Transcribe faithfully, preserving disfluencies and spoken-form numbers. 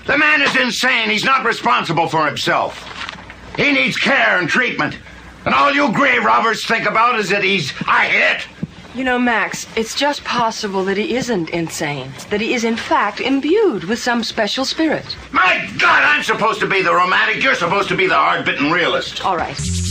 The man is insane. He's not responsible for himself. He needs care and treatment. And all you grave robbers think about is that he's a hit. You know, Max, it's just possible that he isn't insane. That he is, in fact, imbued with some special spirit. My God, I'm supposed to be the romantic. You're supposed to be the hard-bitten realist. All right.